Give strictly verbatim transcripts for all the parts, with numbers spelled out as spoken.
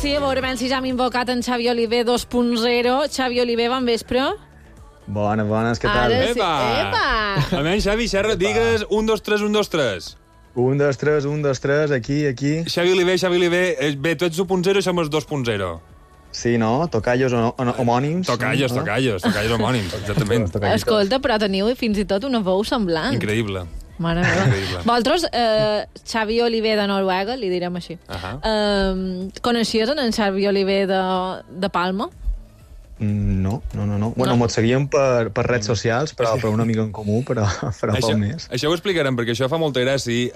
sí, a veure si ja hem invocat en Xavi Oliver dos punt zero. Xavi Oliver, bon vespre. Bones, bones, què tal? Ara sí. Epa! Epa! Almenys, Xavi, xerra, digues un, dos, tres, un, dos, tres. Un, dos, tres, un, dos, tres, aquí, aquí. Xavi Oliver, Xavi Oliver, eh, bé, tu ets u punt zero i som els dos punt zero. Sí, no? Tocallos o, o, homònims. Tocallos, no? tocallos, tocallos homònims, exactament. Escolta, però teniu fins i tot una veu semblant. Increïble. Mare meva. Increïble. Vosaltres, eh, Xavi Oliver de Noruega, li direm així, Uh -huh. eh, coneixies en Xavi Oliver de, de Palma? No, no, no. no. Bueno, No. no. Mos seguíem per, per redes socials, però per una amiga en comú, però, però Això, poc més. això ho explicarem, perquè això fa molta gràcia.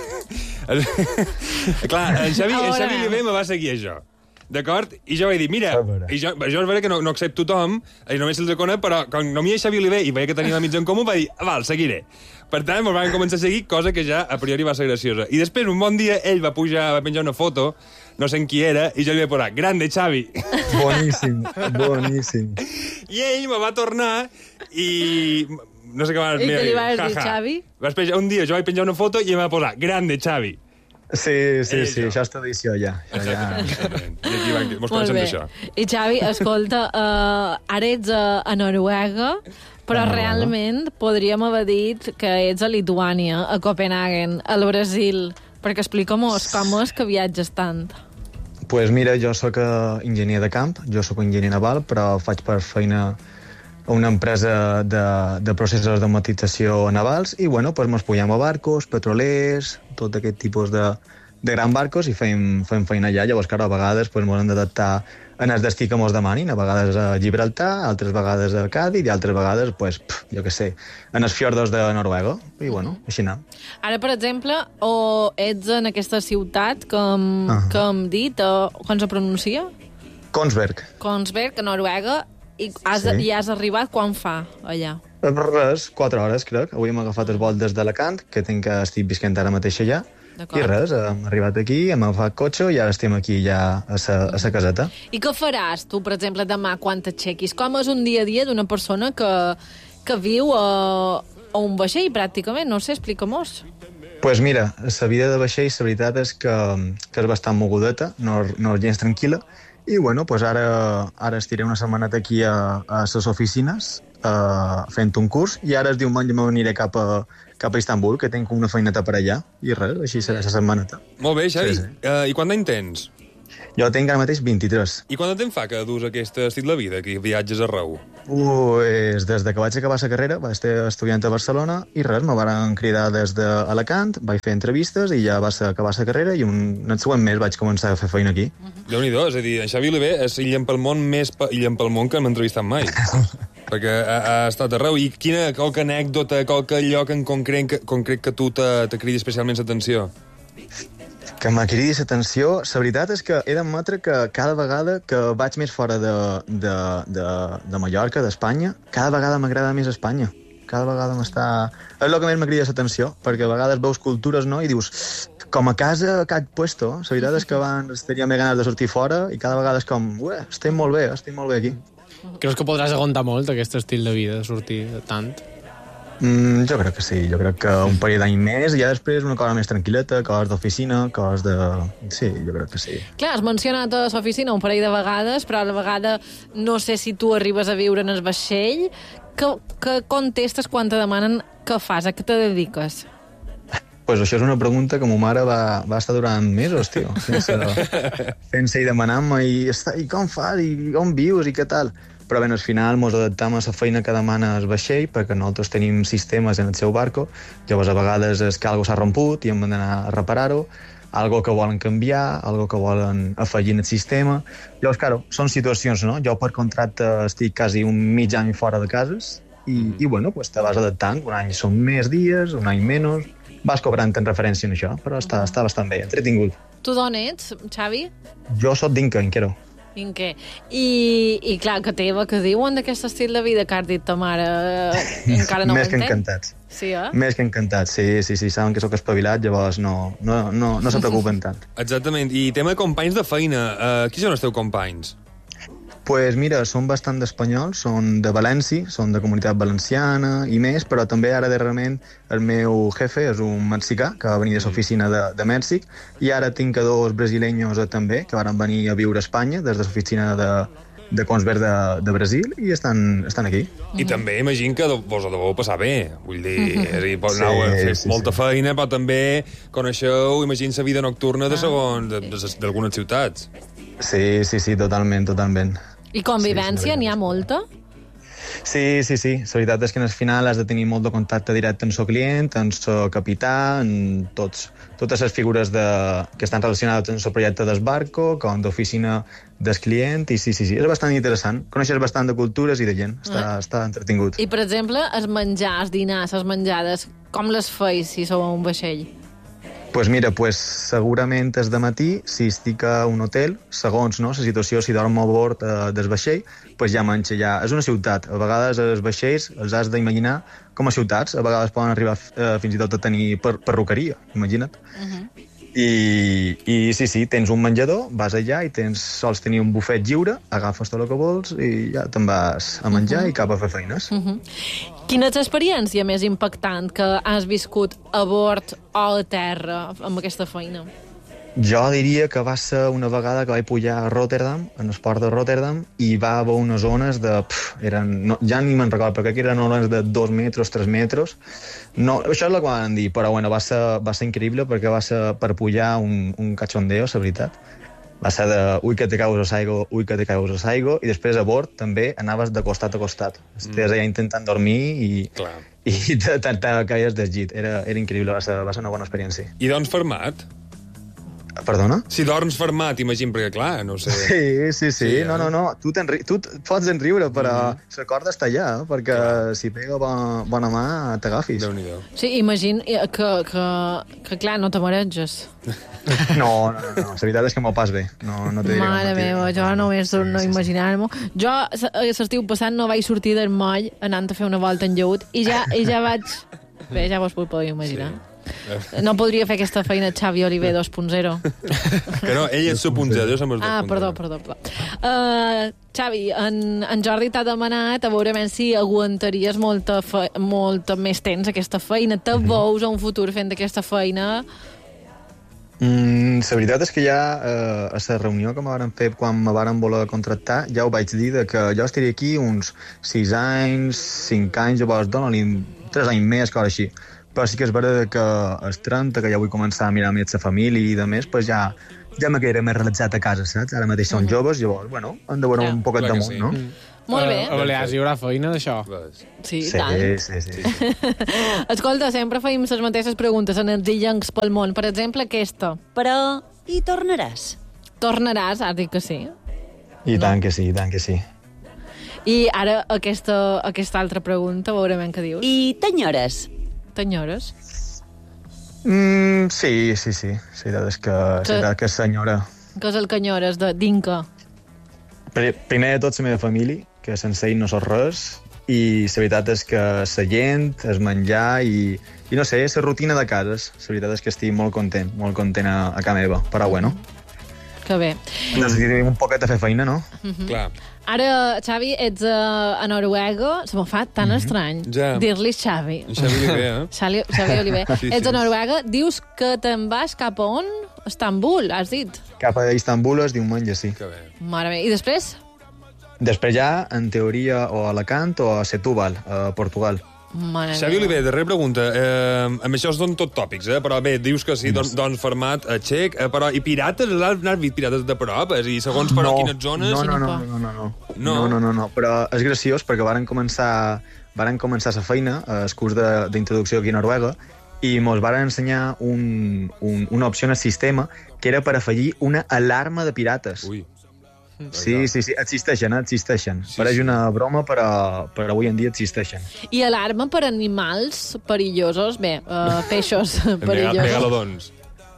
Eh, clar, en Xavi, en Xavi Oliver me va seguir això. D'acord? I jo vaig dir, mira, i jo, jo és vera que no, no accepto tothom, i només se'ls conec, però quan no m'hi ha Xavi Oliver i veia que tenia amics en comú, va dir, val, seguiré. Per tant, ens van començar a seguir, cosa que ja a priori va ser graciosa. I després, un bon dia, ell va pujar, va penjar una foto, no sé en qui era, i jo li vaig posar, grande Xavi. Boníssim, boníssim. I ell me va tornar i... No sé què va... I què li vas dir, Xavi? Vas penjar, un dia jo vaig penjar una foto i em va posar, grande Xavi. Sí, sí, Ell, sí, jo. això és tradició ja. Això ja... Exactament. I aquí van, mos Molt coneixem bé. d'això. I Xavi, escolta, uh, ara ets a, a Noruega, però A Noruega. realment podríem haver dit que ets a Lituània, a Copenhagen, al Brasil, perquè explica-mos com és que viatges tant. pues mira, jo sóc eh, enginyer de camp, jo sóc enginyer naval, però faig per feina a una empresa de, de processos d'automatització navals i, bueno, pues mos pugem a barcos, petrolers, tot aquest tipus de, de gran barcos i fem, fem feina allà. Llavors, clar, a vegades pues, mos hem d'adaptar en el destí que mos demanin, a vegades a Gibraltar, altres vegades a Càdiz i altres vegades, pues, pf, jo què sé, en els fiordos de Noruega. I, bueno, així anem. Ara, per exemple, o ets en aquesta ciutat que, hem- Ah. que hem dit, o, com se pronuncia? Kongsberg. Kongsberg, a Noruega, i has, Sí. i has arribat quan fa, allà? Res, quatre hores, crec. Avui hem agafat el vol des d'Alacant, que tinc que estic visquent ara mateix allà. D'acord. I res, hem arribat aquí, hem agafat cotxe i ara estem aquí ja a sa, a sa caseta. I què faràs, tu, per exemple, demà quan t'aixequis? Com és un dia a dia d'una persona que, que viu a, a un vaixell, pràcticament? No sé, explica-mos. Pues mira, la vida de vaixell, la veritat és que, que és bastant mogudeta, no, no és gens tranquil·la, i bueno, pues ara, ara estiré una setmaneta aquí a, a les oficines uh, fent un curs, i ara el diumenge m'aniré cap a, cap a Istanbul, que tinc una feineta per allà, i res, així serà la setmaneta. Molt bé, Xavi. Sí, sí. Uh, I quant d'any tens? Jo tinc ara mateix vint-i-tres. I quant de temps fa que dus aquest estil de vida, que viatges arreu? Pues, des de que vaig acabar la carrera, vaig estar estudiant a Barcelona i res, me van cridar des d'Alacant, vaig fer entrevistes i ja va ser acabar la carrera i un, un següent mes vaig començar a fer feina aquí. Déu-n'hi-do, és a dir, en Xavi Oliver és Illem pel món més pa, Illem pel món que hem entrevistat mai. Perquè ha, ha estat arreu. I quina, qualque anècdota, qualque lloc en concret que, concret que tu te, te cridi especialment l'atenció? Que m'ha cridat l'atenció, la veritat és que he d'admetre que cada vegada que vaig més fora de, de, de, de Mallorca, d'Espanya, cada vegada m'agrada més Espanya. Cada vegada m'està... És el que més m'ha cridat l'atenció, perquè a vegades veus cultures, no?, i dius, com a casa, a cap puesto. La veritat és que abans tenia més ganes de sortir fora i cada vegada és com, ué, estem molt bé, estem molt bé aquí. Creus que podràs aguantar molt aquest estil de vida, de sortir de tant? Mm, jo crec que sí, jo crec que un parell d'any més i ja després una cosa més tranquil·leta, coses d'oficina, coses de... Sí, jo crec que sí. Clar, has mencionat a l'oficina un parell de vegades, però a la vegada no sé si tu arribes a viure en el vaixell. Que, que contestes quan te demanen què fas, a què te dediques? Pues això és una pregunta que ma mare va, va estar durant mesos, tio, sense, sense i demanant-me i, i com fas, i on vius, i què tal. Però bé, al final mos adaptam a la feina que demana el vaixell, perquè nosaltres tenim sistemes en el seu barco, llavors a vegades és que algo s'ha romput i hem d'anar a reparar-ho, algo que volen canviar, algo que volen afegir en el sistema. Llavors, claro, són situacions, no? Jo per contracte estic quasi un mig any fora de cases i, i bueno, pues te vas adaptant, un any són més dies, un any menys, vas cobrant en referència a això, però està, està bastant bé, entretingut. Tu d'on ets, Xavi? Jo sóc d'Inca, Inquero. En què? I, I clar, que teva, que diuen d'aquest estil de vida que has dit ta mare, eh, encara no ho Més que entenc. encantats. Sí, eh? Més que encantats, sí, sí, sí, saben que sóc espavilat, llavors no, no, no, no se preocupen tant. Exactament. I tema companys de feina. Uh, qui són els teus companys? Pues mira, són bastant d'espanyols, són de València, són de Comunitat Valenciana i més, però també ara darrerament el meu jefe és un mexicà que va venir de l'oficina de, de Mèxic, i ara tinc a dos brasileños també que van venir a viure a Espanya des de l'oficina de, de Consver de, de Brasil i estan, estan aquí. I mm. també imagino que vos ho deveu passar bé. Vull dir, mm-hmm. és a dir, pot anar sí, a fer sí, molta sí. feina, però també coneixeu, imagino, la vida nocturna de segons, d'algunes ciutats. Sí, sí, sí, totalment, totalment. I convivència, sí, n'hi ha molta? Sí, sí, sí. La veritat és que al final has de tenir molt de contacte directe amb el client, amb el capità, amb tots, totes les figures de, que estan relacionades amb el projecte del barco, com d'oficina del client, i sí, sí, sí, és bastant interessant. Coneixes bastant de cultures i de gent, està, ah. està entretingut. I, per exemple, els menjars, dinars, les menjades, com les feis si sou a un vaixell? Pues mira, pues segurament és de matí, si estic a un hotel, segons no, la situació, si dormo a bord eh, del vaixell, pues ja menja ja. És una ciutat. A vegades els vaixells els has d'imaginar com a ciutats. A vegades poden arribar eh, fins i tot a tenir per perruqueria, imagina't. Uh-huh. I, I sí, sí, tens un menjador, vas allà i tens, sols tenir un bufet lliure, agafes tot el que vols i ja te'n vas a menjar uh-huh. i cap a fer feines. Uh-huh. Quina és l'experiència més impactant que has viscut a bord o a terra amb aquesta feina? Jo diria que va ser una vegada que vaig pujar a Rotterdam, en el port de Rotterdam, i va haver unes ones de... Pff, eren, no, ja ni me'n recordo, perquè aquí eren ones de dos metres, tres metres. No, això és el que van dir, però bueno, va ser, va ser increïble perquè va ser per pujar un, un cachondeo, la veritat. Va ser de ui que te caus a saigo, ui que te caus a saigo, i després a bord també anaves de costat a costat. Estaves allà intentant dormir i, Clar. i te, te, te caies del llit. Era, era increïble, va ser, va ser una bona experiència. I doncs fermat? Perdona? Si dorms fermat, imagino, perquè clar, no sé... Sí, sí, sí, sí no, no, no, tu, tu et pots enriure, però mm-hmm. la corda està allà, perquè clar. Si pega bona, bona mà t'agafis. Déu-n'hi-do. Sí, imagino que, que, que clar, no te mareges. No, no, no, no, la veritat és que m'ho pas bé. No, no Mare meva, jo només sí, no sí, imaginar-m'ho. Sí. Jo, l'estiu passat, no vaig sortir del moll anant a fer una volta en lleut i ja, i ja vaig... Bé, ja vos podeu imaginar. Sí. No podria fer aquesta feina Xavi Oliver dos punt zero. Que no, ell és su punt zero, jo som els dos punt zero. Ah, perdó, perdó. perdó. Uh, Xavi, en, en Jordi t'ha demanat a veure si aguantaries molta, fe, molta més temps aquesta feina. Te mm-hmm. veus a un futur fent aquesta feina? Mm, la veritat és que ja eh, a la reunió que me varen fer quan me varen voler contractar ja ho vaig dir de que jo estaria aquí uns sis anys, cinc anys, llavors dona-li tres anys més, cosa així. Però sí que és veritat que als trenta, que ja vull començar a mirar més la família i de més, pues ja, ja me quedaré més realitzat a casa, saps? Ara mateix són uh-huh. joves, llavors, bueno, han de veure yeah. un poquet damunt, sí. no? Mm. Molt bé. A Balears hi haurà feina d'això. Sí, sí, tant. Sí, sí, sí. Escolta, sempre feim les mateixes preguntes en els illencs pel món. Per exemple, aquesta. Però hi tornaràs? Tornaràs, has dit que sí. I no? tant que sí, i tant que sí. I ara aquesta, aquesta altra pregunta, veurem què dius. I t'enyores? T'enyores? Mm, sí, sí, sí. Sí, és que, que, sí, que senyora. Què és el que enyores d'Inca? Primer de tot la meva família, que sense ell no sóc res, i la veritat és que la gent, el menjar i, i no sé, la rutina de cases. La veritat és que estic molt content, molt content a, a casa meva, però bueno. Que bé. Necessitem un poquet de fer feina, no? Mm-hmm. Clar. Ara, Xavi, ets a, a Noruega. Se m'ha fa tan mm-hmm. estrany ja. dir-li Xavi. Xavi Oliver, eh? Xavi, Xavi Oliver. Sí, ets sí. a Noruega. Dius que te'n vas cap a on? Estambul, has dit? Cap a Istanbul és diumenge, sí. Que bé. Mare meva. I després? Després ja, en teoria, o a Alacant o a Setúbal, a Portugal. Mare Xavi Oliver, darrera pregunta. Eh, amb això són tot tòpics, eh? Però bé, dius que sí, doncs, doncs format a Txec, eh, però i pirates? Has vist pirates de prop? I segons per no, quines zones? No, no, no, no, no, no. No, no, no, no. Però és graciós perquè varen començar, varen començar la feina, el curs d'introducció aquí a Noruega, i mos varen ensenyar un, un, una opció en el sistema que era per afegir una alarma de pirates. Ui. Sí, sí, sí, existeixen, existeixen. Sí, Pareix sí. una broma, però, però avui en dia existeixen. I alarma per animals perillosos? Bé, uh, peixos perillosos. Megalodons.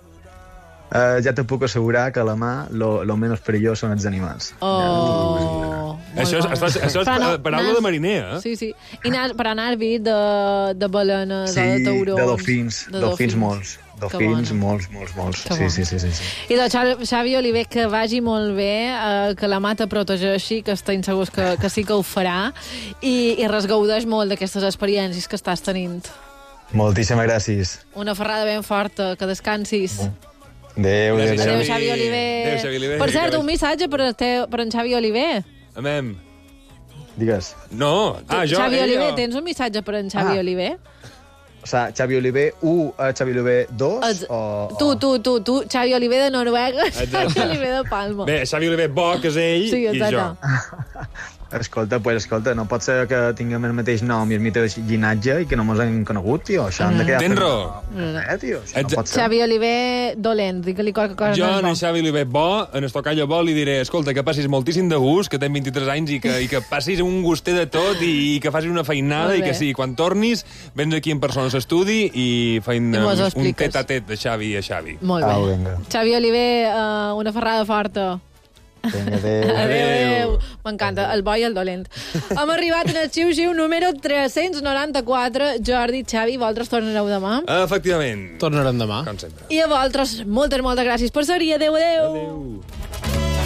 Uh, ja te puc assegurar que a la mà lo, lo menys perillós són els animals. Oh... Ja. Això és, això és, això és no, paraula de mariner, eh? Sí, sí. I anar, per anar-hi de, de balenes, sí, de taurons... de dofins, de dofins, dofins molts. Dofins, molts, molts, molts. Sí, sí, sí, sí, sí. I de Xavi Oliver, que vagi molt bé, eh, que la mata protegeixi, que estem segurs que, que sí que ho farà, i, i res gaudeix molt d'aquestes experiències que estàs tenint. Moltíssimes gràcies. Una ferrada ben forta, que descansis. Adéu, adéu, Adéu, adéu. Xavi Oliver. Adéu, Xavi Oliver. Per cert, un missatge per, te, per en Xavi Oliver. Amem. Digues. No. Ah, jo... Xavi ell, Oliver, jo. tens un missatge per en Xavi Ah. Oliver? O sigui, Xavi Oliver u a Xavi Oliver dos? Els- O, Tu, o... tu, tu, tu, Xavi Oliver de Noruega, Exacte. Xavi Oliver de Palma. Bé, Xavi Oliver bo, que és ell, Sí, i jo. exacte. Escolta, pues, escolta, no pot ser que tinguem el mateix nom i el mateix llinatge i que no mos hem conegut, tio. Això hem de quedar... Tens fent- raó. Eh, tio, això no Exa- pot ser. Xavi Oliver dolent, digue-li qualque cosa Jo, no en és bo. Xavi Oliver bo, en Estocalla bo, li diré, escolta, que passis moltíssim de gust, que tens vint-i-tres anys i que, i que passis un gustet de tot i, i que facis una feinada Molt i que bé. sí, quan tornis, vens aquí en persona a l'estudi i feim I mos ho un expliques. tet-a-tet de Xavi a Xavi. Molt bé. Au, vinga. Xavi Oliver, uh, una ferrada forta. Vinga, adéu. Adéu, adéu. M'encanta, el bo i el dolent. Hem arribat en el xiu-xiu número tres-cents noranta-quatre. Jordi, Xavi, vosaltres tornareu demà. Efectivament. Tornarem demà. Com sempre. I a vosaltres, moltes, moltes gràcies per ser-hi. Adéu, adéu. Adéu.